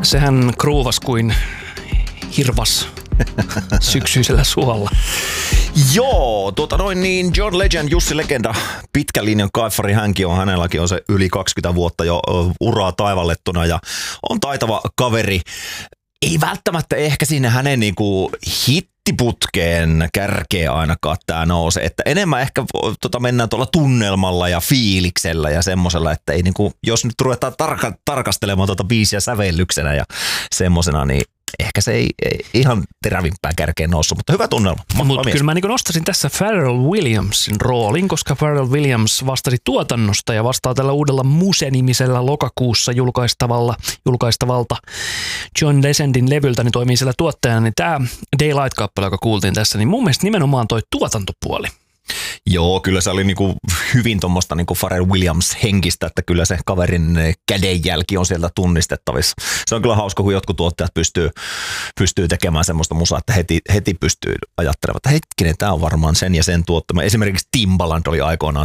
Sehän kruuvas kuin hirvas syksyisellä suolla. Joo, John Legend, Jussi Legenda, pitkän linjan kaifari hänkin on, hänelläkin on se yli 20 vuotta jo uraa taivallettuna ja on taitava kaveri. Ei välttämättä ehkä sinne hänen niinku hittiputkeen kärkeä ainakaan tää nouse, että enemmän ehkä mennään tuolla tunnelmalla ja fiiliksellä ja semmosella, että ei niinku, jos nyt ruvetaan tarkastelemaan biisiä sävellyksenä ja semmosena, niin ehkä se ei ihan terävimpään kärkeen noussut, mutta hyvä tunnelma. Mutta kyllä mä niin nostaisin tässä Pharrell Williamsin roolin, koska Pharrell Williams vastasi tuotannosta ja vastaa tällä uudella Muse-nimisellä lokakuussa julkaistavalta John Legendin levyltä, niin toimii siellä tuottajana. Niin tämä Daylight-kappale, joka kuultiin tässä, niin mun mielestä nimenomaan toi tuotantopuoli. Joo, kyllä se oli niinku hyvin tuommoista niinku Pharrell Williams henkistä, että kyllä se kaverin kädenjälki on sieltä tunnistettavissa. Se on kyllä hauska, kun jotkut tuottajat pystyy tekemään semmoista musaa, että heti pystyy ajattelemaan, että hetkinen, tämä on varmaan sen ja sen tuottama. Esimerkiksi Timbaland oli aikoinaan